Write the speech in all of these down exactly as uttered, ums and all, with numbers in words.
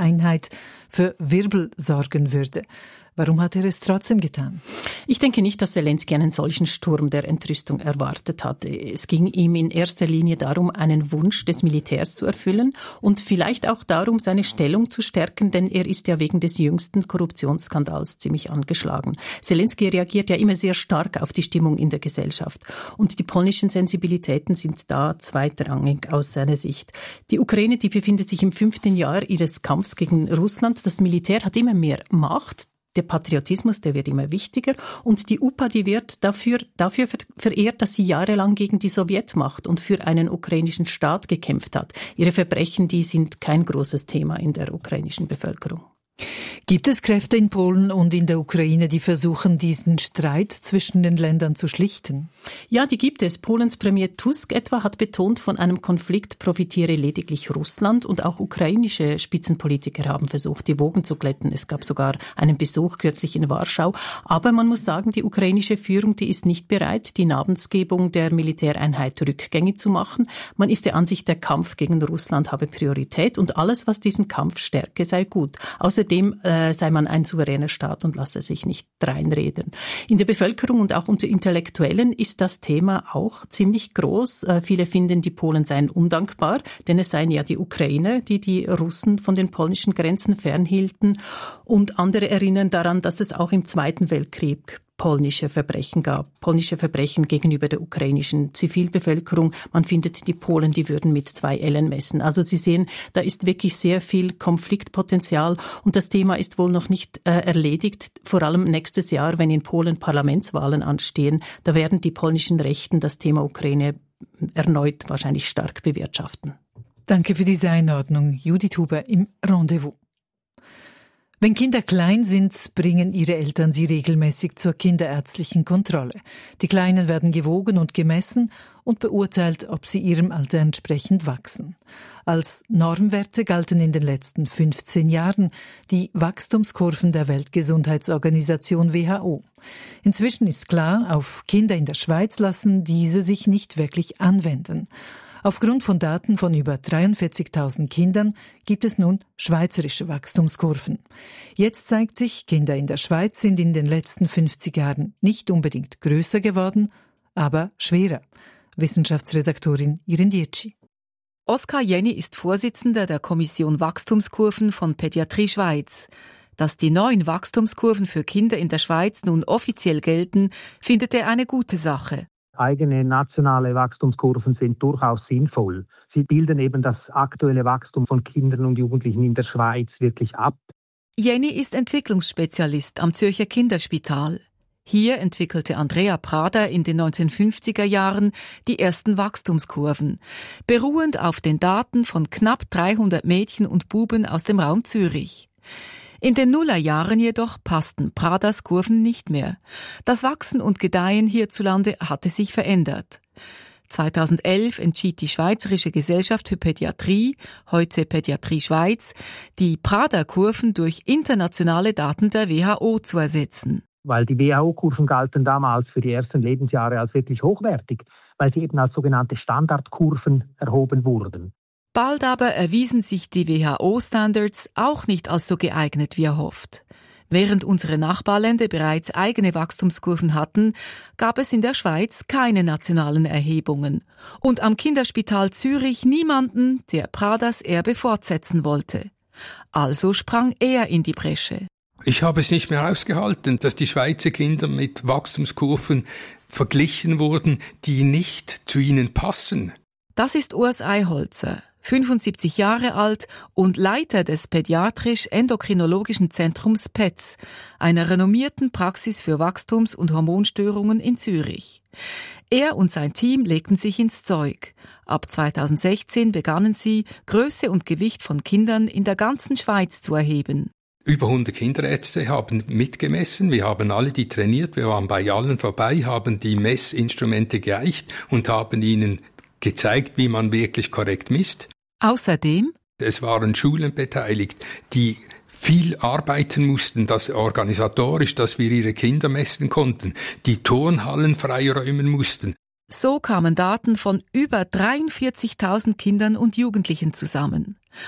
Einheit für Wirbel sorgen würde. Warum hat er es trotzdem getan? Ich denke nicht, dass Selenskyj einen solchen Sturm der Entrüstung erwartet hatte. Es ging ihm in erster Linie darum, einen Wunsch des Militärs zu erfüllen und vielleicht auch darum, seine Stellung zu stärken, denn er ist ja wegen des jüngsten Korruptionsskandals ziemlich angeschlagen. Selenskyj reagiert ja immer sehr stark auf die Stimmung in der Gesellschaft und die polnischen Sensibilitäten sind da zweitrangig aus seiner Sicht. Die Ukraine, die befindet sich im fünften Jahr ihres Kampfs gegen Russland. Das Militär hat immer mehr Macht. Der Patriotismus, der wird immer wichtiger und die U P A, die wird dafür, dafür verehrt, dass sie jahrelang gegen die Sowjetmacht und für einen ukrainischen Staat gekämpft hat. Ihre Verbrechen, die sind kein großes Thema in der ukrainischen Bevölkerung. Gibt es Kräfte in Polen und in der Ukraine, die versuchen, diesen Streit zwischen den Ländern zu schlichten? Ja, die gibt es. Polens Premier Tusk etwa hat betont, von einem Konflikt profitiere lediglich Russland und auch ukrainische Spitzenpolitiker haben versucht, die Wogen zu glätten. Es gab sogar einen Besuch kürzlich in Warschau. Aber man muss sagen, die ukrainische Führung, die ist nicht bereit, die Namensgebung der Militäreinheit rückgängig zu machen. Man ist der Ansicht, der Kampf gegen Russland habe Priorität und alles, was diesen Kampf stärke, sei gut. Außerdem äh, sei man ein souveräner Staat und lasse sich nicht reinreden. In der Bevölkerung und auch unter Intellektuellen ist das Thema auch ziemlich groß. Äh, viele finden, die Polen seien undankbar, denn es seien ja die Ukrainer, die die Russen von den polnischen Grenzen fernhielten. Und andere erinnern daran, dass es auch im Zweiten Weltkrieg polnische Verbrechen gab, polnische Verbrechen gegenüber der ukrainischen Zivilbevölkerung. Man findet, die Polen, die würden mit zwei Ellen messen. Also Sie sehen, da ist wirklich sehr viel Konfliktpotenzial und das Thema ist wohl noch nicht äh, erledigt. Vor allem nächstes Jahr, wenn in Polen Parlamentswahlen anstehen, da werden die polnischen Rechten das Thema Ukraine erneut wahrscheinlich stark bewirtschaften. Danke für diese Einordnung, Judith Huber im Rendezvous. Wenn Kinder klein sind, bringen ihre Eltern sie regelmäßig zur kinderärztlichen Kontrolle. Die Kleinen werden gewogen und gemessen und beurteilt, ob sie ihrem Alter entsprechend wachsen. Als Normwerte galten in den letzten fünfzehn Jahren die Wachstumskurven der Weltgesundheitsorganisation W H O. Inzwischen ist klar, auf Kinder in der Schweiz lassen diese sich nicht wirklich anwenden. Aufgrund von Daten von über dreiundvierzigtausend Kindern gibt es nun schweizerische Wachstumskurven. Jetzt zeigt sich, Kinder in der Schweiz sind in den letzten fünfzig Jahren nicht unbedingt größer geworden, aber schwerer. Wissenschaftsredaktorin Irene Dietschi. Oskar Jenny ist Vorsitzender der Kommission Wachstumskurven von Pädiatrie Schweiz. Dass die neuen Wachstumskurven für Kinder in der Schweiz nun offiziell gelten, findet er eine gute Sache. Eigene nationale Wachstumskurven sind durchaus sinnvoll. Sie bilden eben das aktuelle Wachstum von Kindern und Jugendlichen in der Schweiz wirklich ab. Jenny ist Entwicklungsspezialist am Zürcher Kinderspital. Hier entwickelte Andrea Prader in den neunzehnhundertfünfziger Jahren die ersten Wachstumskurven, beruhend auf den Daten von knapp dreihundert Mädchen und Buben aus dem Raum Zürich. In den Nullerjahren jedoch passten Praders Kurven nicht mehr. Das Wachsen und Gedeihen hierzulande hatte sich verändert. zweitausendelf entschied die Schweizerische Gesellschaft für Pädiatrie, heute Pädiatrie Schweiz, die Prader-Kurven durch internationale Daten der W H O zu ersetzen. Weil die W H O-Kurven galten damals für die ersten Lebensjahre als wirklich hochwertig, weil sie eben als sogenannte Standardkurven erhoben wurden. Bald aber erwiesen sich die W H O-Standards auch nicht als so geeignet wie erhofft. Während unsere Nachbarländer bereits eigene Wachstumskurven hatten, gab es in der Schweiz keine nationalen Erhebungen und am Kinderspital Zürich niemanden, der Praders Erbe fortsetzen wollte. Also sprang er in die Bresche. Ich habe es nicht mehr ausgehalten, dass die Schweizer Kinder mit Wachstumskurven verglichen wurden, die nicht zu ihnen passen. Das ist Urs Eiholzer, fünfundsiebzig Jahre alt und Leiter des Pädiatrisch-Endokrinologischen Zentrums P E Z, einer renommierten Praxis für Wachstums- und Hormonstörungen in Zürich. Er und sein Team legten sich ins Zeug. Ab zweitausendsechzehn begannen sie, Größe und Gewicht von Kindern in der ganzen Schweiz zu erheben. Über hundert Kinderärzte haben mitgemessen, wir haben alle die trainiert, wir waren bei allen vorbei, haben die Messinstrumente geeicht und haben ihnen gezeigt, wie man wirklich korrekt misst. Außerdem? Es waren Schulen beteiligt, die viel arbeiten mussten, dass organisatorisch, dass wir ihre Kinder messen konnten, die Turnhallen freiräumen mussten. So kamen Daten von über dreiundvierzigtausend Kindern und Jugendlichen zusammen.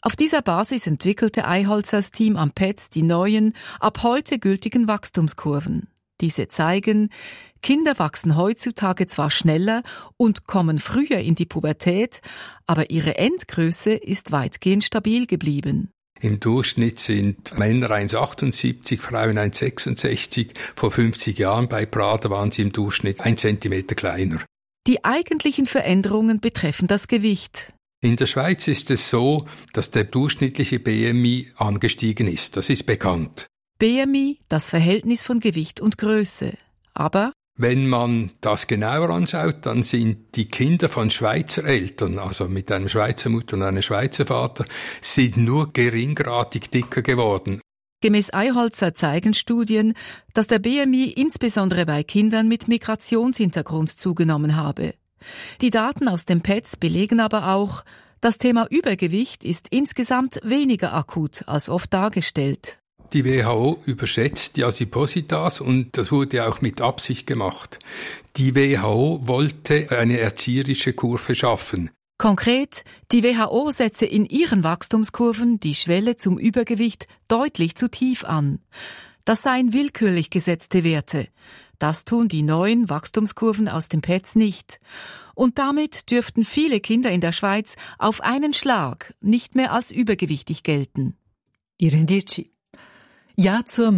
Auf dieser Basis entwickelte Eyholzers Team am P E Z die neuen, ab heute gültigen Wachstumskurven. Diese zeigen, Kinder wachsen heutzutage zwar schneller und kommen früher in die Pubertät, aber ihre Endgröße ist weitgehend stabil geblieben. Im Durchschnitt sind Männer eins Komma achtundsiebzig, Frauen eins Komma sechsundsechzig. Vor fünfzig Jahren bei Prada waren sie im Durchschnitt ein Zentimeter kleiner. Die eigentlichen Veränderungen betreffen das Gewicht. In der Schweiz ist es so, dass der durchschnittliche B M I angestiegen ist. Das ist bekannt. B M I, das Verhältnis von Gewicht und Größe. Aber wenn man das genauer anschaut, dann sind die Kinder von Schweizer Eltern, also mit einer Schweizer Mutter und einem Schweizer Vater, sind nur geringgradig dicker geworden. Gemäß Eyholzer zeigen Studien, dass der B M I insbesondere bei Kindern mit Migrationshintergrund zugenommen habe. Die Daten aus dem P E Z belegen aber auch, das Thema Übergewicht ist insgesamt weniger akut als oft dargestellt. Die W H O überschätzt die Adipositas und das wurde auch mit Absicht gemacht. Die W H O wollte eine erzieherische Kurve schaffen. Konkret, die W H O setze in ihren Wachstumskurven die Schwelle zum Übergewicht deutlich zu tief an. Das seien willkürlich gesetzte Werte. Das tun die neuen Wachstumskurven aus dem P E Z nicht. Und damit dürften viele Kinder in der Schweiz auf einen Schlag nicht mehr als übergewichtig gelten. Irene Dietschi. Ja zur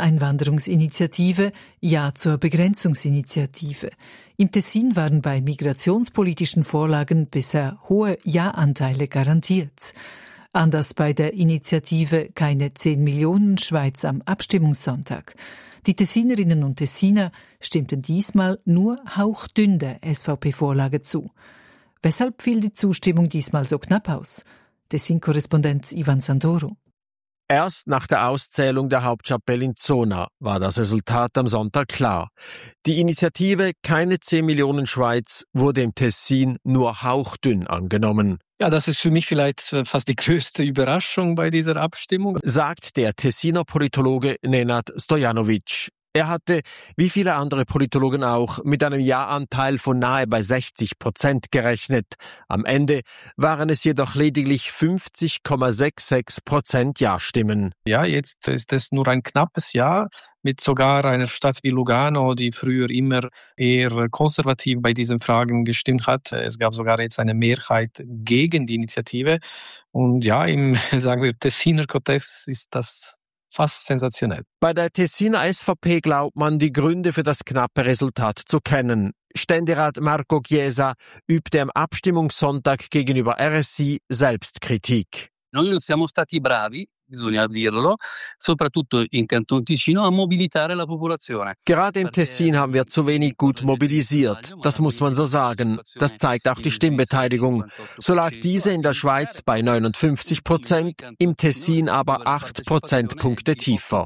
Masseneinwanderungsinitiative, ja zur Begrenzungsinitiative. Im Tessin waren bei migrationspolitischen Vorlagen bisher hohe Ja-Anteile garantiert. Anders bei der Initiative Keine zehn Millionen Schweiz am Abstimmungssonntag. Die Tessinerinnen und Tessiner stimmten diesmal nur hauchdünn der S V P-Vorlage zu. Weshalb fiel die Zustimmung diesmal so knapp aus? Tessin-Korrespondent Ivan Santoro. Erst nach der Auszählung der Hauptchapelle in Zona war das Resultat am Sonntag klar. Die Initiative Keine zehn Millionen Schweiz wurde im Tessin nur hauchdünn angenommen. Ja, das ist für mich vielleicht fast die größte Überraschung bei dieser Abstimmung, sagt der Tessiner Politologe Nenad Stojanovic. Er hatte, wie viele andere Politologen auch, mit einem Ja-Anteil von nahe bei sechzig Prozent gerechnet. Am Ende waren es jedoch lediglich fünfzig Komma sechsundsechzig Prozent Ja-Stimmen. Ja, jetzt ist es nur ein knappes Ja, mit sogar einer Stadt wie Lugano, die früher immer eher konservativ bei diesen Fragen gestimmt hat. Es gab sogar jetzt eine Mehrheit gegen die Initiative. Und ja, im, sagen wir, Tessiner Kontext ist das fast sensationell. Bei der Tessiner S V P glaubt man, die Gründe für das knappe Resultat zu kennen. Ständerat Marco Chiesa übte am Abstimmungssonntag gegenüber R S I Selbstkritik. Noi non siamo stati bravi, bisogna dirlo, soprattutto in Canton Ticino, a mobilitare la popolazione. Gerade im Tessin haben wir zu wenig gut mobilisiert. Das muss man so sagen. Das zeigt auch die Stimmbeteiligung. So lag diese in der Schweiz bei neunundfünfzig Prozent, im Tessin aber acht Prozentpunkte tiefer.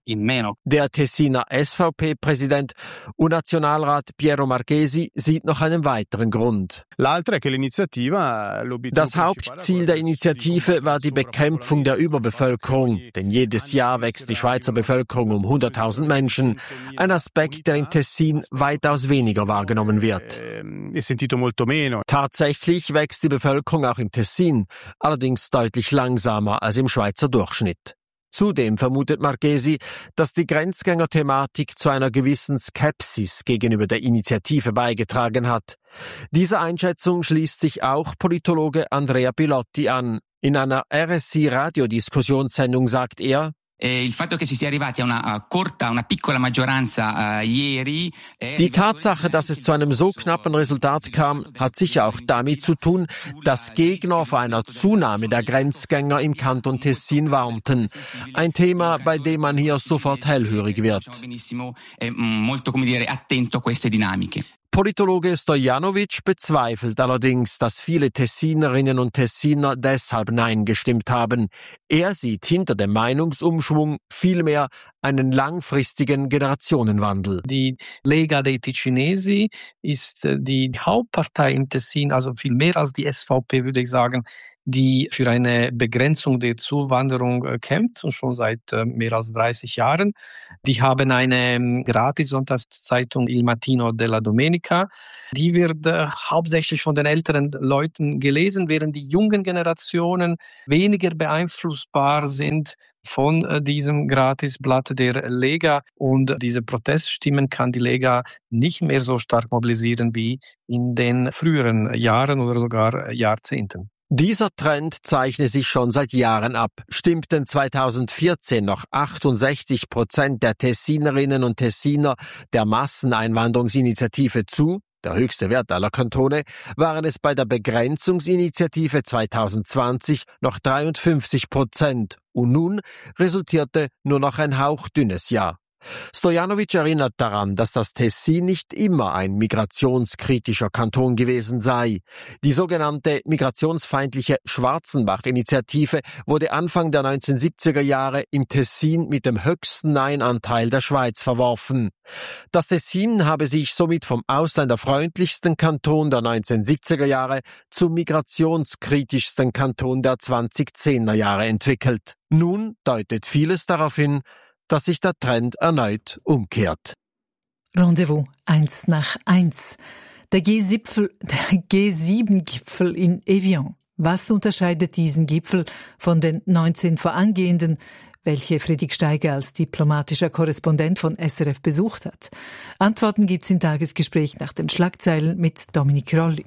Der Tessiner S V P-Präsident und Nationalrat Piero Marchesi sieht noch einen weiteren Grund. Das Hauptziel der Initiative war die Bekämpfung der Überbevölkerung. Denn jedes Jahr wächst die Schweizer Bevölkerung um hunderttausend Menschen. Ein Aspekt, der im Tessin weitaus weniger wahrgenommen wird. Tatsächlich wächst die Bevölkerung auch im Tessin, allerdings deutlich langsamer als im Schweizer Durchschnitt. Zudem vermutet Marchesi, dass die Grenzgänger-Thematik zu einer gewissen Skepsis gegenüber der Initiative beigetragen hat. Dieser Einschätzung schließt sich auch Politologe Andrea Pilotti an. In einer R S I-Radiodiskussionssendung sagt er, die Tatsache, dass es zu einem so knappen Resultat kam, hat sicher auch damit zu tun, dass Gegner vor einer Zunahme der Grenzgänger im Kanton Tessin warnten. Ein Thema, bei dem man hier sofort hellhörig wird. Politologe Stojanovic bezweifelt allerdings, dass viele Tessinerinnen und Tessiner deshalb Nein gestimmt haben. Er sieht hinter dem Meinungsumschwung vielmehr einen langfristigen Generationenwandel. Die Lega dei Ticinesi ist die Hauptpartei im Tessin, also viel mehr als die S V P, würde ich sagen, die für eine Begrenzung der Zuwanderung äh, kämpft, und schon seit äh, mehr als dreißig Jahren. Die haben eine ähm, Gratis-Sonntagszeitung Il Mattino della Domenica. Die wird äh, hauptsächlich von den älteren Leuten gelesen, während die jungen Generationen weniger beeinflussbar sind von äh, diesem Gratisblatt der Lega, und diese Proteststimmen kann die Lega nicht mehr so stark mobilisieren wie in den früheren Jahren oder sogar Jahrzehnten. Dieser Trend zeichne sich schon seit Jahren ab. Stimmten zweitausendvierzehn noch achtundsechzig Prozent der Tessinerinnen und Tessiner der Masseneinwanderungsinitiative zu, der höchste Wert aller Kantone, waren es bei der Begrenzungsinitiative zweitausendzwanzig noch dreiundfünfzig Prozent. Und nun resultierte nur noch ein hauchdünnes Jahr. Stojanovic erinnert daran, dass das Tessin nicht immer ein migrationskritischer Kanton gewesen sei. Die sogenannte migrationsfeindliche Schwarzenbach-Initiative wurde Anfang der neunzehnhundertsiebziger Jahre im Tessin mit dem höchsten Nein-Anteil der Schweiz verworfen. Das Tessin habe sich somit vom ausländerfreundlichsten Kanton der neunzehnhundertsiebziger Jahre zum migrationskritischsten Kanton der zweitausendzehner Jahre entwickelt. Nun deutet vieles darauf hin, dass sich der Trend erneut umkehrt. Rendezvous eins nach eins. Der G sieben Gipfel in Evian. Was unterscheidet diesen Gipfel von den neunzehn vorangehenden, welche Friedrich Steiger als diplomatischer Korrespondent von S R F besucht hat? Antworten gibt's im Tagesgespräch nach den Schlagzeilen mit Dominik Rolli.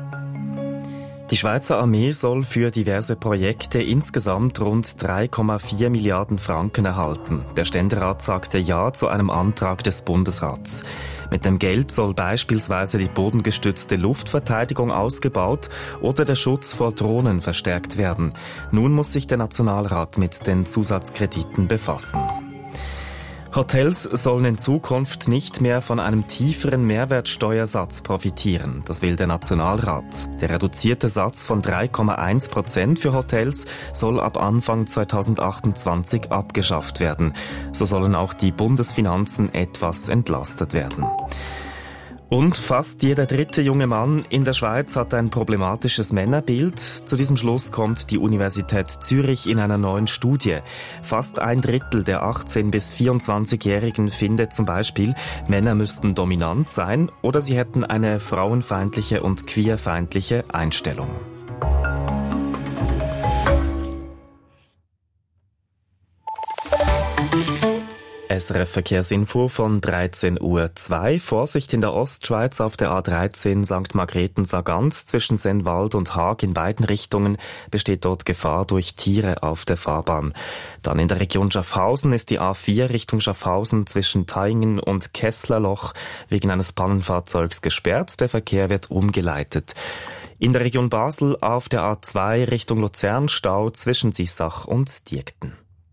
Die Schweizer Armee soll für diverse Projekte insgesamt rund drei Komma vier Milliarden Franken erhalten. Der Ständerat sagte Ja zu einem Antrag des Bundesrats. Mit dem Geld soll beispielsweise die bodengestützte Luftverteidigung ausgebaut oder der Schutz vor Drohnen verstärkt werden. Nun muss sich der Nationalrat mit den Zusatzkrediten befassen. Hotels sollen in Zukunft nicht mehr von einem tieferen Mehrwertsteuersatz profitieren. Das will der Nationalrat. Der reduzierte Satz von drei Komma eins Prozent für Hotels soll ab Anfang zweitausendachtundzwanzig abgeschafft werden. So sollen auch die Bundesfinanzen etwas entlastet werden. Und fast jeder dritte junge Mann in der Schweiz hat ein problematisches Männerbild. Zu diesem Schluss kommt die Universität Zürich in einer neuen Studie. Fast ein Drittel der achtzehn- bis vierundzwanzigjährigen findet zum Beispiel, Männer müssten dominant sein oder sie hätten eine frauenfeindliche und queerfeindliche Einstellung. S R F Verkehrsinfo von dreizehn Uhr zwei. Vorsicht in der Ostschweiz auf der A dreizehn Sankt Margrethen-Sargant zwischen Sennwald und Haag in beiden Richtungen besteht dort Gefahr durch Tiere auf der Fahrbahn. Dann in der Region Schaffhausen ist die A vier Richtung Schaffhausen zwischen Thaingen und Kesslerloch wegen eines Pannenfahrzeugs gesperrt. Der Verkehr wird umgeleitet. In der Region Basel auf der A zwei Richtung Luzern Stau zwischen Sissach und Diekten.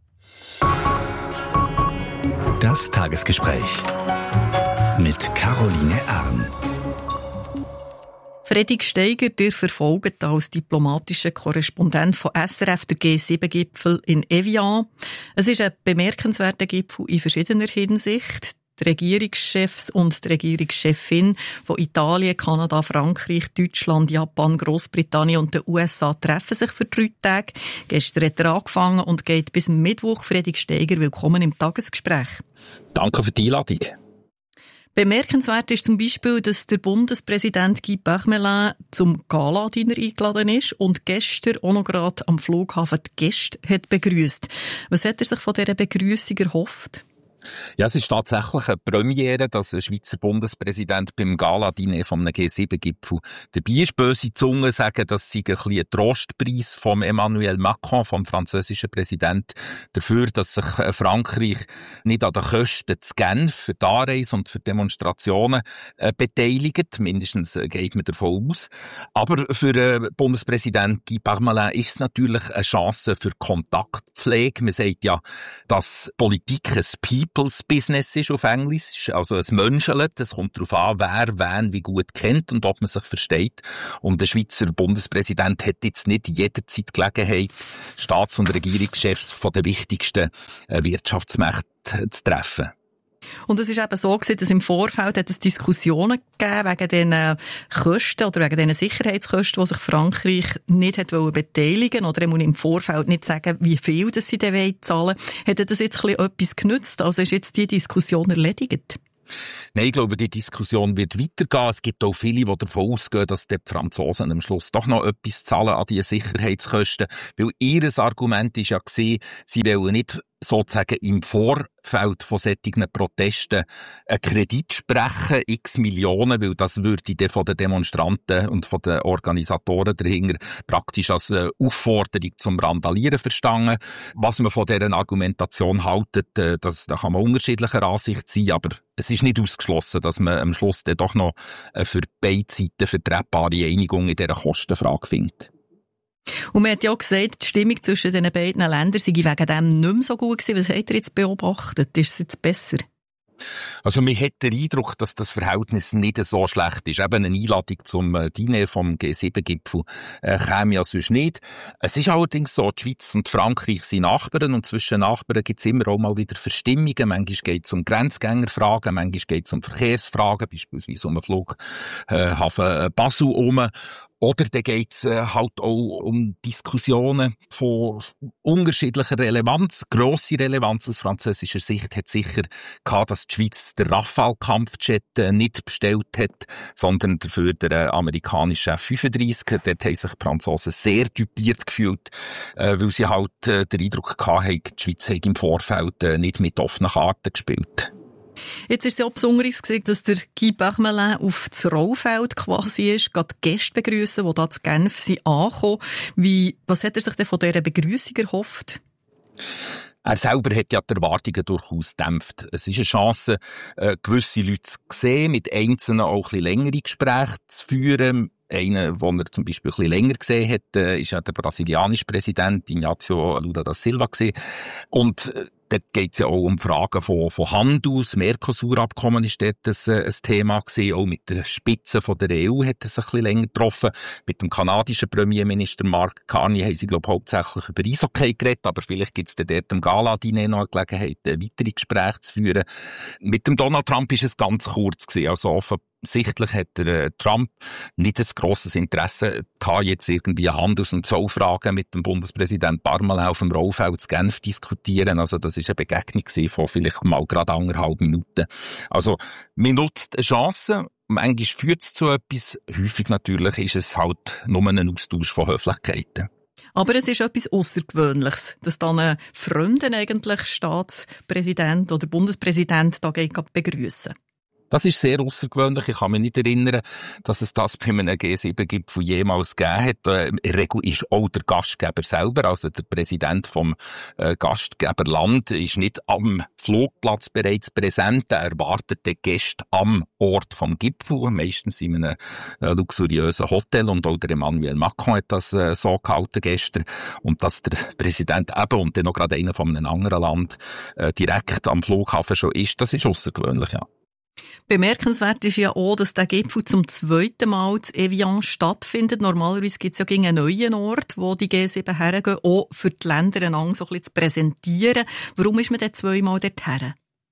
Das Tagesgespräch mit Caroline Arn. Friedrich Steiger, der verfolgt als diplomatischer Korrespondent von S R F der G sieben Gipfel in Evian. Es ist ein bemerkenswerter Gipfel in verschiedener Hinsicht. Die Regierungschefs und die Regierungschefin von Italien, Kanada, Frankreich, Deutschland, Japan, Großbritannien und den U S A treffen sich für drei Tage. Gestern hat er angefangen und geht bis Mittwoch. Friedrich Steiger, willkommen im Tagesgespräch. Danke für die Einladung. Bemerkenswert ist zum Beispiel, dass der Bundespräsident Guy Parmelin zum Gala-Dinner eingeladen ist und gestern auch noch gerade am Flughafen die Gäste hat begrüßt. Was hat er sich von dieser Begrüßung erhofft? Ja, es ist tatsächlich eine Premiere, dass ein Schweizer Bundespräsident beim Gala-Diner vom G sieben Gipfel dabei ist. Böse Zungen sagen, das sei ein bisschen ein Trostpreis vom Emmanuel Macron, vom französischen Präsident, dafür, dass sich Frankreich nicht an den Kosten zu Genf für die Anreise und für Demonstrationen äh, beteiligt. Mindestens äh, geht man davon aus. Aber für den Bundespräsident Guy Parmelin ist es natürlich eine Chance für Kontaktpflege. Man sagt ja, dass Politik ein People Business ist auf Englisch, also ein Menschenlet. Es kommt darauf an, wer wen wie gut kennt und ob man sich versteht. Und der Schweizer Bundespräsident hat jetzt nicht jederzeit Gelegenheit, Staats- und Regierungschefs von den wichtigsten Wirtschaftsmächten zu treffen. Und es ist eben so gewesen, dass im Vorfeld hat es Diskussionen gegeben wegen den Kosten oder wegen den Sicherheitskosten, wo sich Frankreich nicht hat beteiligen oder er muss im Vorfeld nicht sagen, wie viel das sie dann zahlen wollen. Hat das jetzt ein bisschen etwas genützt? Also ist jetzt die Diskussion erledigt? Nein, ich glaube, die Diskussion wird weitergehen. Es gibt auch viele, die davon ausgehen, dass die Franzosen am Schluss doch noch etwas zahlen an die Sicherheitskosten. Weil ihr Argument ist ja gewesen, sie wollen nicht sozusagen im Vorfeld von solchen Protesten einen Kredit sprechen, x Millionen, weil das würde dann von den Demonstranten und von den Organisatoren dahinter praktisch als Aufforderung zum Randalieren verstanden. Was man von dieser Argumentation haltet, das, da kann man unterschiedlicher Ansicht sein, aber es ist nicht ausgeschlossen, dass man am Schluss dann doch noch eine für beide Seiten vertretbare Einigung in dieser Kostenfrage findet. Und man hat ja auch gesagt, die Stimmung zwischen den beiden Ländern sei wegen dem nicht mehr so gut gewesen. Was habt ihr jetzt beobachtet? Ist es jetzt besser? Also man hat den Eindruck, dass das Verhältnis nicht so schlecht ist. Eben eine Einladung zum Diner vom G sieben Gipfel äh, käme ja sonst nicht. Es ist allerdings so, die Schweiz und Frankreich sind Nachbarn und zwischen Nachbarn gibt es immer auch mal wieder Verstimmungen. Manchmal geht es um Grenzgängerfragen, manchmal geht es um Verkehrsfragen, beispielsweise um den Flughafen Basel herum. Oder dann geht's äh, halt auch um Diskussionen von unterschiedlicher Relevanz. Grosse Relevanz aus französischer Sicht hat sicher gehabt, dass die Schweiz den Rafale-Kampfjet äh, nicht bestellt hat, sondern dafür den äh, amerikanischen F fünfunddreissig. Dort haben sich die Franzosen sehr dupiert gefühlt, äh, weil sie halt äh, den Eindruck gehabt haben, die Schweiz hat im Vorfeld äh, nicht mit offenen Karten gespielt. Jetzt ist es ja auch besonders gewesen, dass der Guy Parmelin auf das Rollfeld quasi ist, gerade die Gäste begrüssen, die da zu Genf sind angekommen. Wie, was hat er sich denn von dieser Begrüßung erhofft? Er selber hat ja die Erwartungen durchaus gedämpft. Es ist eine Chance, äh, gewisse Leute zu sehen, mit Einzelnen auch ein bisschen längere Gespräche zu führen. Einer, den er zum Beispiel ein bisschen länger gesehen hat, äh, ist ja der brasilianische Präsident Inácio Lula da Silva gewesen. Und äh, dort geht es ja auch um Fragen von, von Handel. Das Mercosur-Abkommen ist dort ein, ein Thema gewesen. Auch mit der Spitze von der E U hat er sich ein bisschen länger getroffen. Mit dem kanadischen Premierminister Mark Carney haben sie, glaube ich, hauptsächlich über Eishockey geredet. Aber vielleicht gibt es dann dort im Gala-Diner noch eine Gelegenheit, weitere Gespräche zu führen. Mit dem Donald Trump ist es ganz kurz gewesen. Also offen Sichtlich hat der äh, Trump nicht ein grosses Interesse gehabt, jetzt irgendwie Handels- und Zollfragen mit dem Bundespräsident Parmelin auf dem Rollfeld zu Genf diskutieren. Also das ist eine Begegnung von vielleicht mal gerade anderthalb Minuten. Also man nutzt eine Chance. Manchmal führt es zu etwas. Häufig natürlich ist es halt nur ein Austausch von Höflichkeiten. Aber es ist etwas Außergewöhnliches, dass dann ein Fremden eigentlich Staatspräsident oder Bundespräsident da begrüßen. Das ist sehr außergewöhnlich. Ich kann mich nicht erinnern, dass es das bei einem G sieben Gipfel jemals gegeben hat. In der Regel ist auch der Gastgeber selber, also der Präsident vom äh, Gastgeberland, ist nicht am Flugplatz bereits präsent. Er erwartet den Gäste am Ort vom Gipfel, meistens in einem äh, luxuriösen Hotel. Und auch der Emmanuel Macron hat das äh, so gehalten gestern. Und dass der Präsident eben und dann noch gerade einer von einem anderen Land äh, direkt am Flughafen schon ist, das ist außergewöhnlich, ja. Bemerkenswert ist ja auch, dass der Gipfel zum zweiten Mal zu Evian stattfindet. Normalerweise gibt es ja gegen einen neuen Ort, wo die G sieben hergehen, auch für die Länder einander so ein bisschen zu präsentieren. Warum ist man denn zweimal dorthin?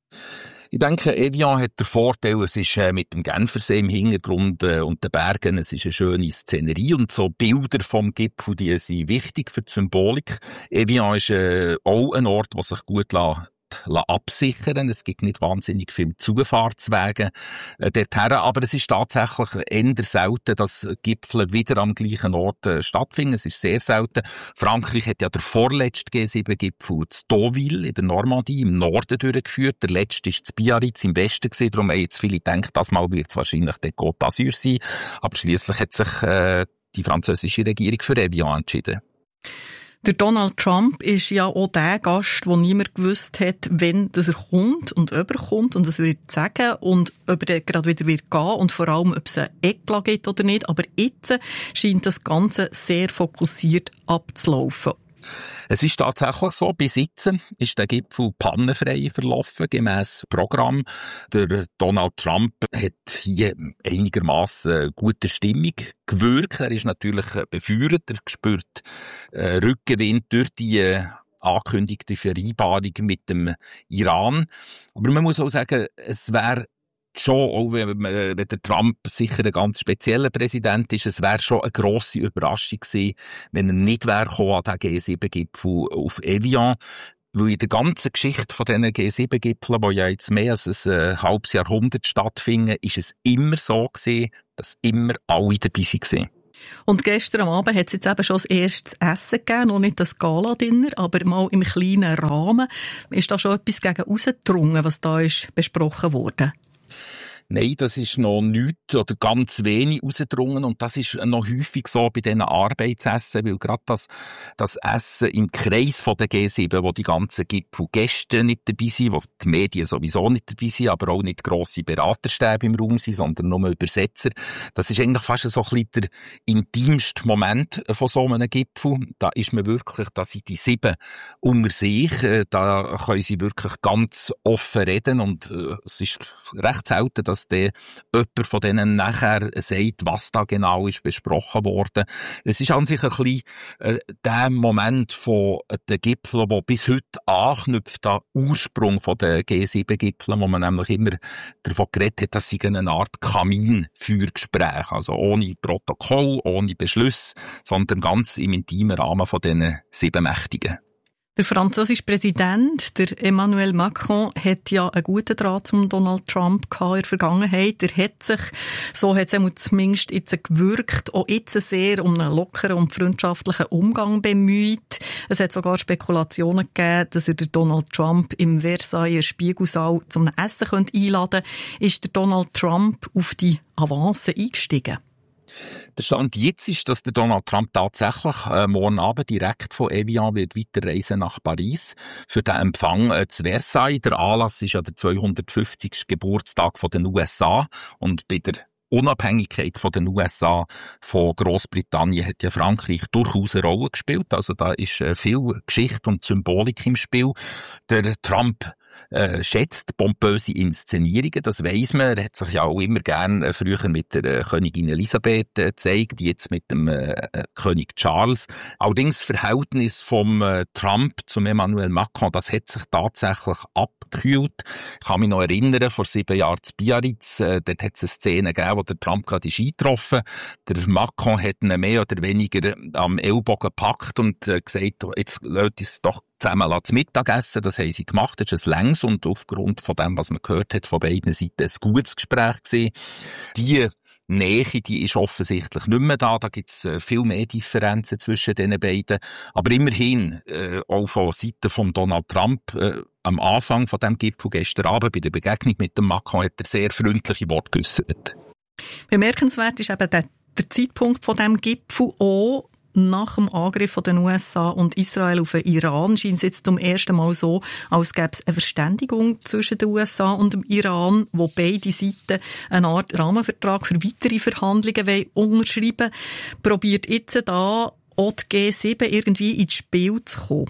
Ich denke, Evian hat den Vorteil, es ist äh, mit dem Genfersee im Hintergrund äh, und den Bergen, es ist eine schöne Szenerie und so Bilder vom Gipfel, die sind wichtig für die Symbolik. Evian ist äh, auch ein Ort, der sich gut lässt absichern. Es gibt nicht wahnsinnig viele Zufahrtswege äh, dorthin, aber es ist tatsächlich eher selten, dass Gipfel wieder am gleichen Ort äh, stattfinden. Es ist sehr selten. Frankreich hat ja der vorletzte G sieben Gipfel zu Deauville in der Normandie im Norden durchgeführt. Der letzte war zu Biarritz im Westen gewesen. Darum haben jetzt viele gedacht, das Mal wird es wahrscheinlich der Côte d'Azur sein. Aber schliesslich hat sich äh, die französische Regierung für Evian entschieden. Der Donald Trump ist ja auch der Gast, wo niemand gewusst hat, wenn dass er kommt und ob er kommt und was er wird sagen und ob er gerade wieder wird gehen und vor allem, ob es ein Eklat gibt oder nicht. Aber jetzt scheint das Ganze sehr fokussiert abzulaufen. Es ist tatsächlich so, bis jetzt ist der Gipfel pannenfrei verlaufen, gemäss Programm. Der Donald Trump hat hier einigermaßen gute Stimmung gewirkt. Er ist natürlich befeuert, er spürt äh, Rückenwind durch die äh, angekündigte Vereinbarung mit dem Iran. Aber man muss auch sagen, es wäre schon, auch wenn, wenn der Trump sicher ein ganz spezieller Präsident ist, es wäre schon eine grosse Überraschung gewesen, wenn er nicht wäre gekommen an den G sieben Gipfel auf Evian. Weil in der ganzen Geschichte von diesen G sieben Gipfeln, die ja jetzt mehr als ein äh, halbes Jahrhundert stattfinden, ist es immer so gewesen, dass immer alle dabei waren. Und gestern am Abend hat es jetzt eben schon das erste Essen gegeben, noch nicht das Gala-Dinner, aber mal im kleinen Rahmen. Ist da schon etwas gegen rausgedrungen, was da ist besprochen wurde? Nein, das ist noch nichts oder ganz wenig rausgedrungen und das ist noch häufig so bei diesen Arbeitsessen, weil gerade das, das Essen im Kreis von der G sieben, wo die ganzen Gipfelgäste nicht dabei sind, wo die Medien sowieso nicht dabei sind, aber auch nicht grosse Beraterstäbe im Raum sind, sondern nur Übersetzer, das ist eigentlich fast so ein bisschen der intimste Moment von so einem Gipfel. Da ist man wirklich, da sind die sieben unter sich, da können sie wirklich ganz offen reden und es ist recht selten, dass dass der jemand von denen nachher sagt, was da genau ist besprochen worden. Es ist an sich ein bisschen äh, der Moment von den Gipfeln, der bis heute anknüpft an den Ursprung von den G sieben Gipfeln, wo man nämlich immer davon geredet hat, dass sie eine Art Kaminfeuergespräch, also ohne Protokoll, ohne Beschluss, sondern ganz im intimen Rahmen von diesen sieben Mächtigen. Der französische Präsident, der Emmanuel Macron, hat ja einen guten Draht zum Donald Trump gehabt in der Vergangenheit. Er hat sich, so hat es zumindest jetzt gewirkt, auch jetzt sehr um einen lockeren und freundschaftlichen Umgang bemüht. Es hat sogar Spekulationen gegeben, dass er den Donald Trump im Versailles Spiegelsaal zum Essen einladen könnte. Ist der Donald Trump auf die Avance eingestiegen? Der Stand jetzt ist, dass der Donald Trump tatsächlich äh, morgen Abend direkt von Evian wird weiterreisen nach Paris für den Empfang äh, zu Versailles. Der Anlass ist ja der zweihundertfünfzigste Geburtstag von den U S A und bei der Unabhängigkeit von den U S A von Großbritannien hat ja Frankreich durchaus eine Rolle gespielt. Also da ist äh, viel Geschichte und Symbolik im Spiel. Der Trump Äh, schätzt pompöse Inszenierungen, das weiss man. Er hat sich ja auch immer gern äh, früher mit der äh, Königin Elisabeth äh, gezeigt, jetzt mit dem äh, äh, König Charles. Allerdings das Verhältnis vom äh, Trump zum Emmanuel Macron, das hat sich tatsächlich abgekühlt. Ich kann mich noch erinnern, vor sieben Jahren zu Biarritz, äh, dort hat es eine Szene gegeben, wo der Trump gerade ist eingetroffen. Der Macron hat ihn mehr oder weniger am Ellbogen gepackt und äh, gesagt, jetzt lasst uns doch zusammen zu Mittagessen. Das haben sie gemacht. Das ist ein längs und aufgrund von dem, was man gehört hat, von beiden Seiten ein gutes Gespräch gewesen. Die Nähe, die ist offensichtlich nicht mehr da. Da gibt es äh, viel mehr Differenzen zwischen den beiden. Aber immerhin, äh, auch von Seiten von Donald Trump, äh, am Anfang von dem Gipfel gestern Abend bei der Begegnung mit dem Macron hat er sehr freundliche Worte geäussert. Bemerkenswert ist eben der, der Zeitpunkt von dem Gipfel auch. Nach dem Angriff von den U S A und Israel auf den Iran scheint es jetzt zum ersten Mal so, als gäbe es eine Verständigung zwischen den U S A und dem Iran, wo beide Seiten eine Art Rahmenvertrag für weitere Verhandlungen unterschreiben wollen. Probiert jetzt da auch die G sieben irgendwie ins Spiel zu kommen?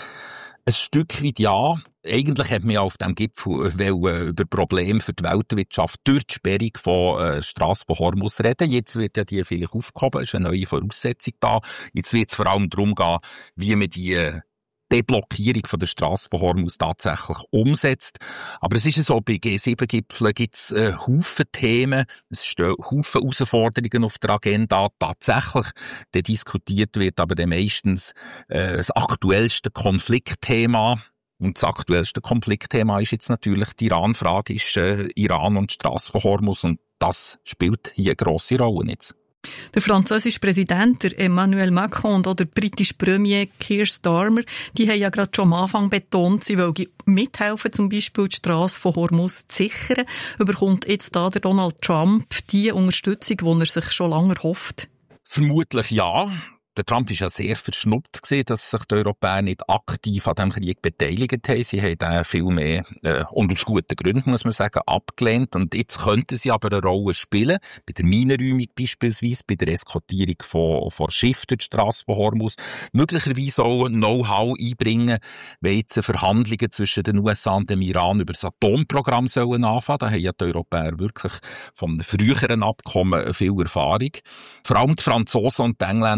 Ein Stück weit ja. Eigentlich hat man ja auf dem Gipfel über Probleme für die Weltwirtschaft durch die Sperrung von äh, Strasse von Hormuz reden. Jetzt wird ja die vielleicht aufgehoben, ist eine neue Voraussetzung da. Jetzt wird es vor allem darum gehen, wie man die äh, Deblockierung von der Strasse von Hormuz tatsächlich umsetzt. Aber es ist ja so, bei G sieben Gipfeln gibt es äh, Haufen Themen, es stehen Haufen Herausforderungen auf der Agenda. Tatsächlich, der diskutiert wird aber dann meistens äh, das aktuellste Konfliktthema. Und das aktuellste Konfliktthema ist jetzt natürlich die Iran-Frage, ist äh, Iran und die Strasse von Hormuz und das spielt hier eine grosse Rolle jetzt. Der französische Präsident, der Emmanuel Macron und auch der britische Premier Keir Starmer, die haben ja gerade schon am Anfang betont, sie wollen mithelfen, zum Beispiel die Strasse von Hormuz zu sichern. Überkommt jetzt da der Donald Trump die Unterstützung, die er sich schon lange hofft? Vermutlich ja. Der Trump war ja sehr verschnuppt gewesen, dass sich die Europäer nicht aktiv an diesem Krieg beteiligt haben. Sie haben den viel mehr, äh, und aus guten Gründen, muss man sagen, abgelehnt. Und jetzt könnten sie aber eine Rolle spielen. Bei der Minenräumung beispielsweise, bei der Eskortierung von, von Schiffen durch die Strasse von Hormuz. Möglicherweise auch Know-how einbringen, wenn jetzt Verhandlungen zwischen den U S A und dem Iran über das Atomprogramm sollen anfangen. Da haben ja die Europäer wirklich vom früheren Abkommen viel Erfahrung. Vor allem die Franzosen und die Engländer haben sich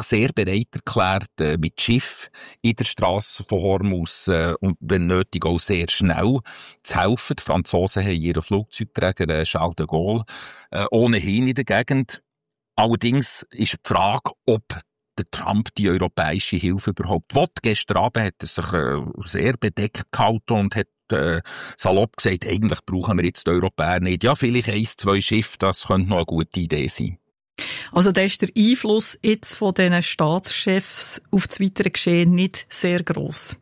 sich sehr bereit erklärt, äh, mit Schiff in der Strasse von Hormuz äh, und wenn nötig auch sehr schnell zu helfen. Die Franzosen haben ihren Flugzeugträger äh, Charles de Gaulle äh, ohnehin in der Gegend. Allerdings ist die Frage, ob der Trump die europäische Hilfe überhaupt will. Gestern Abend hat er sich äh, sehr bedeckt gehalten und hat äh, salopp gesagt, eigentlich brauchen wir jetzt die Europäer nicht. Ja, vielleicht eins, zwei Schiffe, das könnte noch eine gute Idee sein. Also da ist der Einfluss jetzt von diesen Staatschefs auf das weitere Geschehen nicht sehr gross.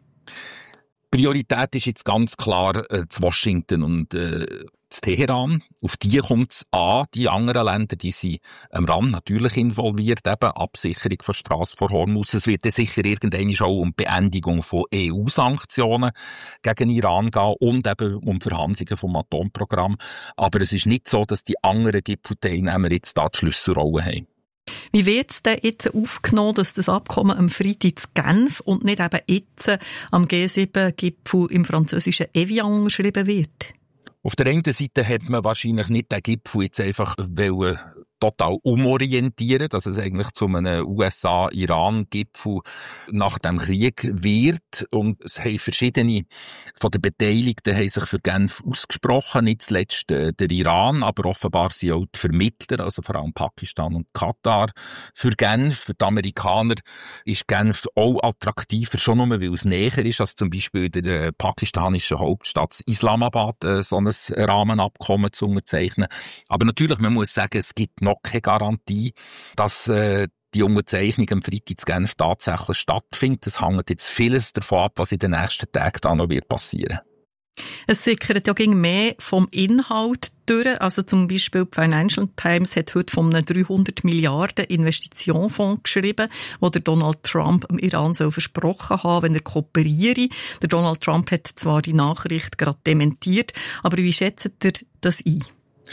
Priorität ist jetzt ganz klar äh, zu Washington und äh, zu Teheran. Auf die kommt es an. Die anderen Länder, die sind am Rand natürlich involviert, eben Absicherung von Strasse vor Hormuz. Es wird dann sicher irgendwann auch um die Beendigung von E U-Sanktionen gegen Iran gehen und eben um Verhandlungen vom Atomprogramm. Aber es ist nicht so, dass die anderen Gipfelteilnehmer jetzt da die Schlüsselrolle haben. Wie wird es denn jetzt aufgenommen, dass das Abkommen am Freitag in Genf und nicht eben jetzt am G sieben Gipfel im französischen Evian unterschrieben wird? Auf der einen Seite hat man wahrscheinlich nicht den Gipfel jetzt einfach wollen total umorientieren, dass es eigentlich zu einem U S A-Iran-Gipfel nach dem Krieg wird. Und es haben verschiedene von den Beteiligten haben sich für Genf ausgesprochen, nicht zuletzt äh, der Iran, aber offenbar sind auch die Vermittler, also vor allem Pakistan und Katar, für Genf. Für die Amerikaner ist Genf auch attraktiver, schon nur, weil es näher ist, als zum Beispiel in der äh, pakistanischen Hauptstadt Islamabad äh, so ein Rahmenabkommen zu unterzeichnen. Aber natürlich, man muss sagen, es gibt noch keine Garantie, dass äh, die Unterzeichnung am Freitag in Genf tatsächlich stattfindet. Es hängt jetzt vieles davon ab, was in den nächsten Tagen da noch wird passieren. Es sickert ja gegen mehr vom Inhalt durch. Also zum Beispiel die Financial Times hat heute von einem dreihundert Milliarden Investitionsfonds geschrieben, wo der Donald Trump im Iran so versprochen hat, wenn er kooperiere. Der Donald Trump hat zwar die Nachricht gerade dementiert, aber wie schätzt ihr das ein?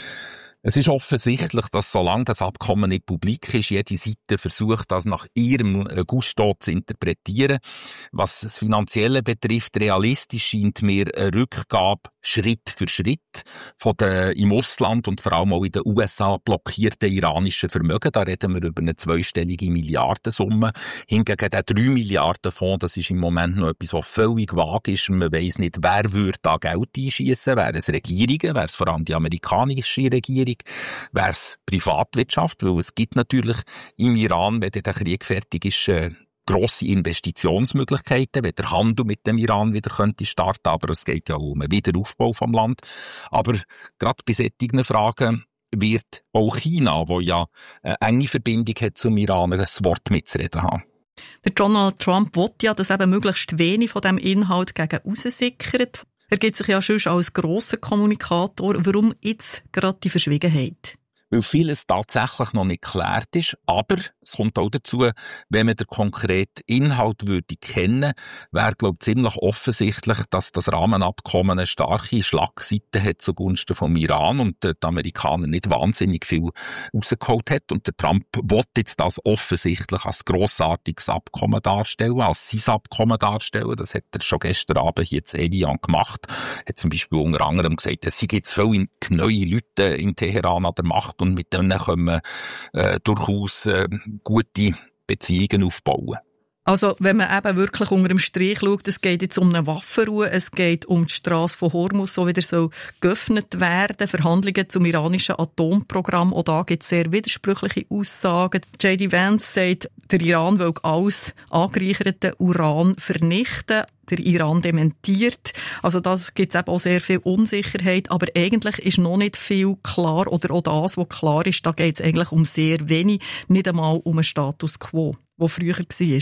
Es ist offensichtlich, dass solange das Abkommen nicht publik ist, jede Seite versucht, das nach ihrem Gusto zu interpretieren. Was das Finanzielle betrifft, realistisch scheint mir eine Rückgabe Schritt für Schritt von den im Ausland und vor allem auch in den U S A blockierten iranischen Vermögen. Da reden wir über eine zweistellige Milliardensumme. Hingegen der drei Milliarden Fonds, das ist im Moment noch etwas, was völlig vage ist. Man weiss nicht, wer würde da Geld einschiessen. Wäre es Regierungen, wäre es vor allem die amerikanische Regierung, wäre es Privatwirtschaft, weil es gibt natürlich im Iran, wenn der Krieg fertig ist, äh, grosse Investitionsmöglichkeiten, wenn der Handel mit dem Iran wieder könnte starten, aber es geht ja um einen Wiederaufbau vom Land. Aber gerade bei solchen Fragen wird auch China, wo ja eine enge Verbindung hat zum Iran, ein Wort mitzureden haben. Der Donald Trump will ja, dass eben möglichst wenig von diesem Inhalt gegen raussickert. Er gibt sich ja schon als grosser Kommunikator. Warum jetzt gerade die Verschwiegenheit? Weil vieles tatsächlich noch nicht geklärt ist, aber es kommt auch dazu, wenn man den konkreten Inhalt würde kennen, wäre, glaube ich, ziemlich offensichtlich, dass das Rahmenabkommen eine starke Schlagseite hat zugunsten vom Iran und die Amerikaner nicht wahnsinnig viel rausgeholt hat. Und der Trump will jetzt das offensichtlich als grossartiges Abkommen darstellen, als sein Abkommen darstellen. Das hat er schon gestern Abend hier in Evian gemacht. Er hat zum Beispiel unter anderem gesagt, es sind jetzt viele neue Leute in Teheran an der Macht und mit denen können wir äh, durchaus äh, gute Beziehungen aufbauen. Also, wenn man eben wirklich unter dem Strich schaut, es geht jetzt um eine Waffenruhe, es geht um die Strasse von Hormuz, so wieder so geöffnet werden, Verhandlungen zum iranischen Atomprogramm, auch da gibt es sehr widersprüchliche Aussagen. J D Vance sagt, der Iran will alles angereicherte Uran vernichten. Der Iran dementiert. Also das gibt es eben auch sehr viel Unsicherheit. Aber eigentlich ist noch nicht viel klar, oder auch das, was klar ist, da geht es eigentlich um sehr wenig, nicht einmal um einen Status quo, der früher war.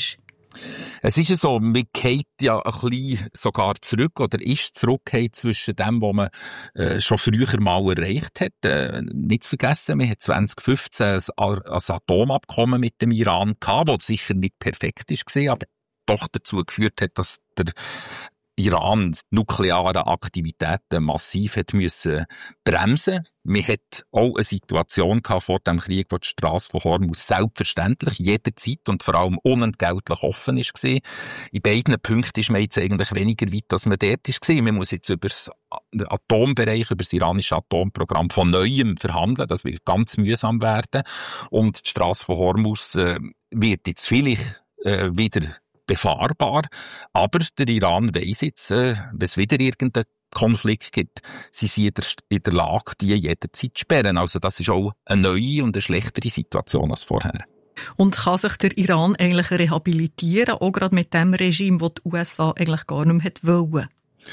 Es ist ja so, man geht ja ein bisschen sogar zurück oder ist zurückgehend zwischen dem, was man äh, schon früher mal erreicht hat. Äh, nicht zu vergessen, wir hatten zwanzig fünfzehn ein, ein Atomabkommen mit dem Iran gehabt, das sicher nicht perfekt war, aber doch dazu geführt hat, dass der Iran nukleare Aktivitäten massiv hat müssen bremsen. Man hat auch eine Situation gehabt vor dem Krieg, wo die Strasse von Hormuz selbstverständlich jederzeit und vor allem unentgeltlich offen ist gewesen. In beiden Punkten ist man jetzt eigentlich weniger weit, als man dort ist gewesen. Man muss jetzt über den Atombereich, über das iranische Atomprogramm von Neuem verhandeln. Das wird ganz mühsam werden. Und die Strasse von Hormuz äh, wird jetzt vielleicht äh, wieder befahrbar. Aber der Iran weiss jetzt, äh, wenn es wieder irgendeinen Konflikt gibt, sie sind in der Lage, die jederzeit zu sperren. Also das ist auch eine neue und eine schlechtere Situation als vorher. Und kann sich der Iran eigentlich rehabilitieren, auch gerade mit dem Regime, das die U S A eigentlich gar nicht mehr wollen?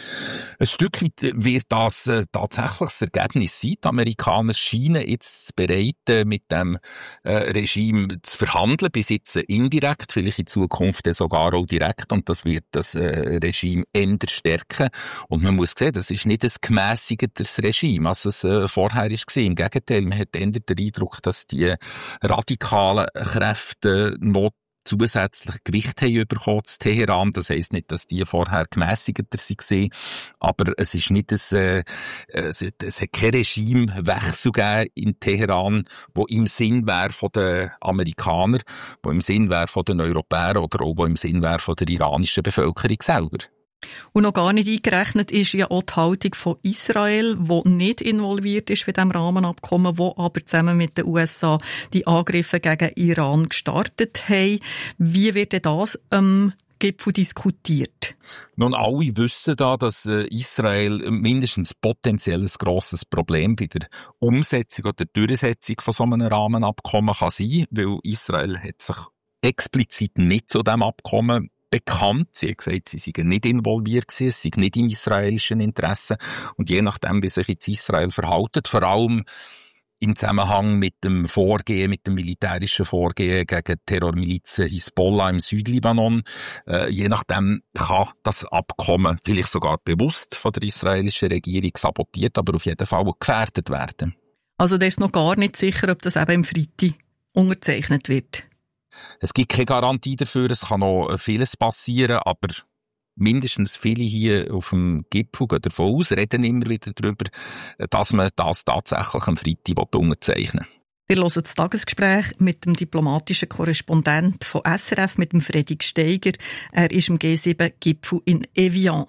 Ein Stück weit wird das äh, tatsächlich das Ergebnis sein. Die Amerikaner scheinen jetzt bereit, äh, mit dem äh, Regime zu verhandeln, bis jetzt indirekt, vielleicht in Zukunft sogar auch direkt, und das wird das äh, Regime änder stärken. Und man muss sehen, das ist nicht ein gemässigeres Regime, als es äh, vorher war. Im Gegenteil, man hat änder den Eindruck, dass die radikalen Kräfte noch zusätzlich Gewicht haben bekommen zu Teheran. Das heisst nicht, dass die vorher gemässigter waren, aber es ist nicht ein, äh, es, es hat kein Regimewechsel gegeben in Teheran, wo im Sinn wäre von den Amerikanern, wo im Sinn wäre von den Europäern oder auch wo im Sinn wäre von der iranischen Bevölkerung selber. Und noch gar nicht eingerechnet ist ja auch die Haltung von Israel, die nicht involviert ist bei diesem Rahmenabkommen, wo aber zusammen mit den U S A die Angriffe gegen Iran gestartet haben. Wie wird denn das am Gipfel diskutiert? Nun, alle wissen da, dass äh, Israel mindestens potenziell ein grosses Problem bei der Umsetzung oder Durchsetzung von so einem Rahmenabkommen kann sein, weil Israel hat sich explizit nicht zu diesem Abkommen bekannt. Sie hat gesagt, sie seien nicht involviert gewesen, es sei nicht im israelischen Interesse. Und je nachdem, wie sich jetzt Israel verhält, vor allem im Zusammenhang mit dem Vorgehen, mit dem militärischen Vorgehen gegen Terrormilizen Hisbollah im Südlibanon, äh, je nachdem kann das Abkommen vielleicht sogar bewusst von der israelischen Regierung sabotiert, aber auf jeden Fall auch gefährdet werden. Also da ist noch gar nicht sicher, ob das eben im Freitag unterzeichnet wird. Es gibt keine Garantie dafür, es kann noch vieles passieren, aber mindestens viele hier auf dem Gipfel gehen davon aus, reden immer wieder darüber, dass man das tatsächlich am Freitag unterzeichnen will. Wir hören das Tagesgespräch mit dem diplomatischen Korrespondent von S R F, mit dem Fredrik Steiger. Er ist im G sieben Gipfel in Evian.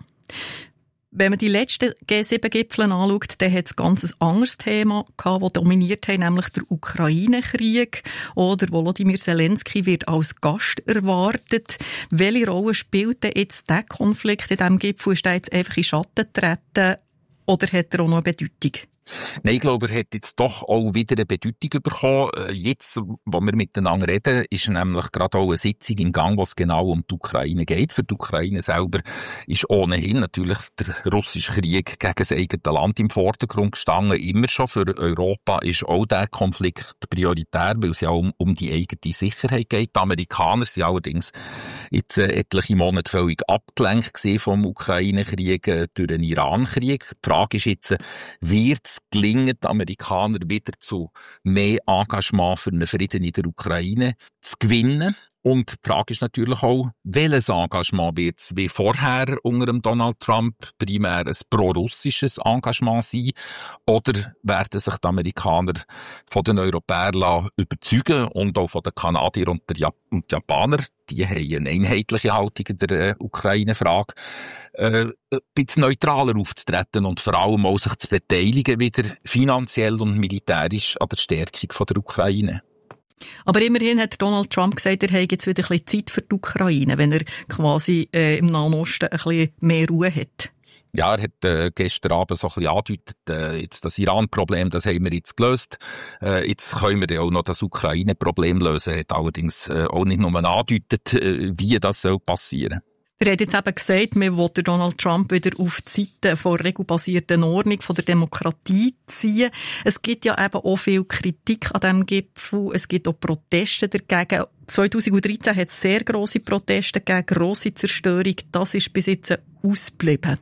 Wenn man die letzten G sieben Gipfel anschaut, dann hat es ganz ein anderes Thema gehabt, das dominiert hat, nämlich der Ukraine-Krieg. Oder Volodymyr Zelensky wird als Gast erwartet. Welche Rolle spielt denn jetzt der Konflikt in diesem Gipfel? Ist der jetzt einfach in Schatten getreten oder hat er auch noch eine Bedeutung? Nein, ich glaube, er hat jetzt doch auch wieder eine Bedeutung bekommen. Jetzt, wo wir miteinander reden, ist nämlich gerade auch eine Sitzung im Gang, wo es genau um die Ukraine geht. Für die Ukraine selber ist ohnehin natürlich der russische Krieg gegen das eigene Land im Vordergrund gestanden. Immer schon. Für Europa ist auch dieser Konflikt prioritär, weil es ja um, um die eigene Sicherheit geht. Die Amerikaner sind allerdings jetzt äh, etliche Monate völlig abgelenkt gewesen vom Ukraine-Krieg äh, durch den Iran-Krieg. Die Frage ist jetzt, wird es gelingen, die Amerikaner wieder zu mehr Engagement für einen Frieden in der Ukraine zu gewinnen? Und die Frage ist natürlich auch, welches Engagement wird es wie vorher unter dem Donald Trump primär ein pro-russisches Engagement sein? Oder werden sich die Amerikaner von den Europäern überzeugen und auch von den Kanadiern und den Jap- und Japanern? Die haben eine einheitliche Haltung in der äh, Ukraine-Frage, äh, ein bisschen neutraler aufzutreten und vor allem auch sich zu beteiligen wieder finanziell und militärisch an der Stärkung von der Ukraine. Aber immerhin hat Donald Trump gesagt, er habe jetzt wieder ein bisschen Zeit für die Ukraine, wenn er quasi äh, im Nahen Osten ein bisschen mehr Ruhe hat. Ja, er hat äh, gestern Abend so ein bisschen angedeutet, äh, jetzt das Iran-Problem, das haben wir jetzt gelöst. Äh, jetzt können wir ja auch noch das Ukraine-Problem lösen. Er hat allerdings äh, auch nicht nur angedeutet, äh, wie das soll passieren. Er hat jetzt eben gesagt, man will Donald Trump wieder auf die Seite von regelbasierten Ordnung, von der Demokratie ziehen. Es gibt ja eben auch viel Kritik an diesem Gipfel. Es gibt auch Proteste dagegen. zweitausenddreizehn hat es sehr grosse Proteste gegeben, grosse Zerstörung. Das ist bis jetzt ausgeblieben.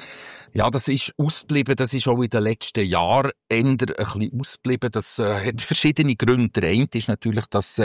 Ja, das ist ausgeblieben. Das ist auch in den letzten Jahren eher ein bisschen ausgeblieben. Das äh, hat verschiedene Gründe. Der eine ist natürlich, dass äh,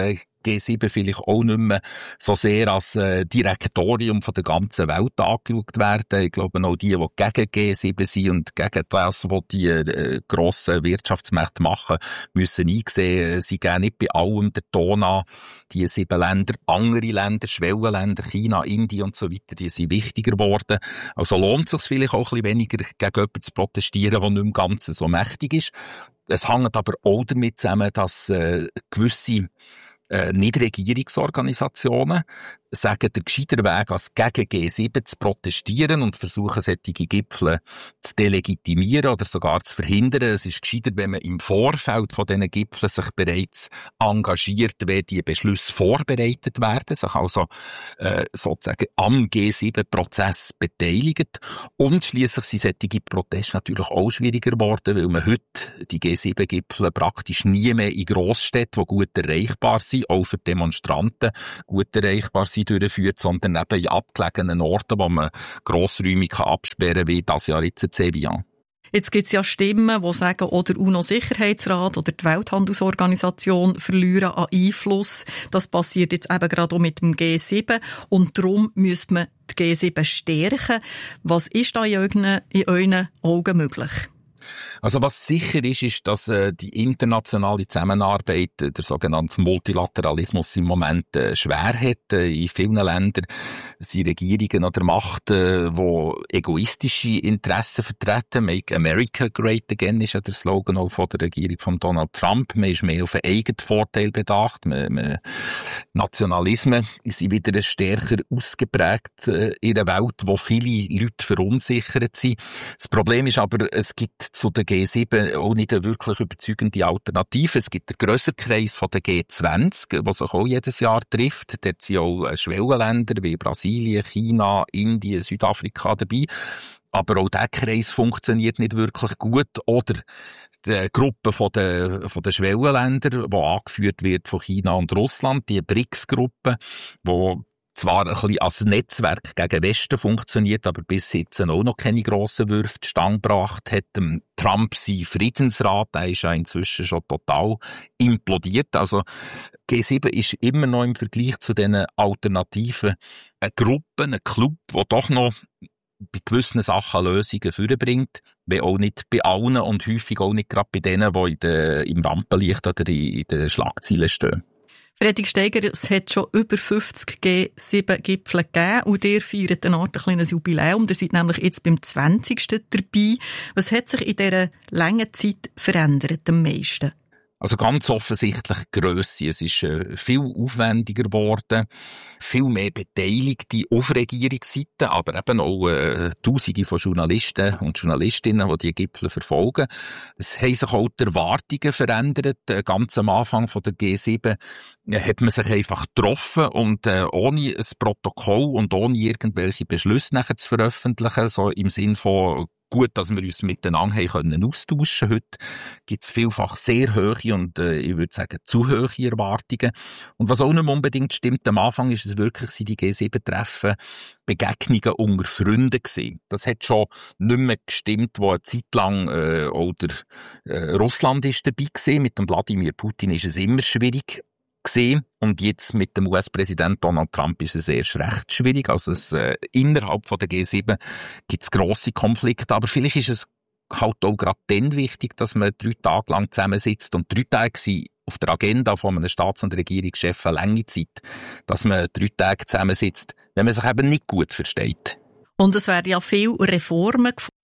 G sieben vielleicht auch nicht mehr so sehr als äh, Direktorium von der ganzen Welt angeschaut werden. Ich glaube, auch die, die gegen G sieben sind und gegen das, was die äh, grossen Wirtschaftsmächte machen, müssen einsehen, sie geben nicht bei allem den Ton an. Die sieben Länder, andere Länder, Schwellenländer, China, Indien und so weiter, die sind wichtiger geworden. Also lohnt es sich vielleicht auch ein bisschen weniger, gegen jemanden zu protestieren, der nicht im Ganzen so mächtig ist. Es hängt aber auch damit zusammen, dass äh, gewisse äh, Nichtregierungsorganisationen sagen, der gescheiter Weg, als gegen G sieben zu protestieren und versuchen, solche Gipfel zu delegitimieren oder sogar zu verhindern. Es ist gescheiter, wenn man im Vorfeld von diesen Gipfeln sich bereits engagiert, wenn die Beschlüsse vorbereitet werden, sich also äh, sozusagen am G sieben Prozess beteiligt. Und schliesslich sind solche Proteste natürlich auch schwieriger geworden, weil man heute die G sieben Gipfel praktisch nie mehr in Grossstädten, die gut erreichbar sind, auch für Demonstranten gut erreichbar sind, durchführt, sondern eben in abgelegenen Orten, wo man grossräumig absperren kann, wie das Jahr jetzt in Evian. Jetzt gibt es ja Stimmen, die sagen, oder der UNO-Sicherheitsrat oder die Welthandelsorganisation verlieren an Einfluss. Das passiert jetzt eben gerade auch mit dem G sieben und darum müsste man die G sieben stärken. Was ist da in euren, in euren Augen möglich? Also was sicher ist, ist, dass äh, die internationale Zusammenarbeit, äh, der sogenannte Multilateralismus im Moment äh, schwer hat. Äh, in vielen Ländern sind Regierungen oder Macht, äh, die egoistische Interessen vertreten. Make America Great Again ist ja der Slogan auch von der Regierung von Donald Trump. Man ist mehr auf einen eigenen Vorteil bedacht. Man, man, Nationalismen sind wieder stärker ausgeprägt äh, in einer Welt, wo viele Leute verunsichert sind. Das Problem ist aber, es gibt zu der G sieben auch nicht eine wirklich überzeugende Alternative. Es gibt einen grösseren Kreis von der G zwanzig, der sich auch jedes Jahr trifft. Dort sind auch Schwellenländer wie Brasilien, China, Indien, Südafrika dabei. Aber auch dieser Kreis funktioniert nicht wirklich gut. Oder die Gruppe von den, von den Schwellenländern, die angeführt wird von China und Russland, die BRICS-Gruppe, die zwar ein bisschen als Netzwerk gegen Westen funktioniert, aber bis jetzt auch noch keine grossen Würfe zustande gebracht hat. Trump, sein Friedensrat, der ist ja inzwischen schon total implodiert. Also G sieben ist immer noch im Vergleich zu diesen Alternativen eine Gruppe, ein Club, der doch noch bei gewissen Sachen Lösungen vorbringt, wenn auch nicht bei allen und häufig auch nicht gerade bei denen, die in der, im Rampenlicht oder in den Schlagzeilen stehen. Frederik Steiger, es hat schon über fünfzig G sieben Gipfel gegeben und ihr feiert eine Art ein kleines Jubiläum. Ihr seid nämlich jetzt beim zwanzigsten dabei. Was hat sich in dieser langen Zeit verändert am meisten? Also ganz offensichtlich Grösse. Es ist äh, viel aufwendiger geworden, viel mehr Beteiligte auf Regierungsseite, aber eben auch äh, Tausende von Journalisten und Journalistinnen, die die Gipfel verfolgen. Es haben sich auch die Erwartungen verändert. Äh, ganz am Anfang von der G sieben äh, hat man sich einfach getroffen und äh, ohne ein Protokoll und ohne irgendwelche Beschlüsse nachher zu veröffentlichen, so im Sinn von gut, dass wir uns miteinander haben können austauschen. Heute gibt es vielfach sehr hohe und äh, ich würde sagen zu hohe Erwartungen. Und was auch nicht unbedingt stimmt, am Anfang ist es wirklich, die G sieben Treffen Begegnungen unter Freunden gewesen. Das hat schon nicht mehr gestimmt, wo eine Zeit lang äh, oder äh, Russland ist dabei gewesen. Mit dem Wladimir Putin ist es immer schwierig gesehen. Und jetzt mit dem U S-Präsident Donald Trump ist es erst recht schwierig. Also es, äh, innerhalb von der G sieben gibt es grosse Konflikte. Aber vielleicht ist es halt auch gerade dann wichtig, dass man drei Tage lang zusammensitzt. Und drei Tage sind auf der Agenda von einem Staats- und Regierungschef eine lange Zeit, dass man drei Tage zusammensitzt, wenn man sich eben nicht gut versteht. Und es werden ja viele Reformen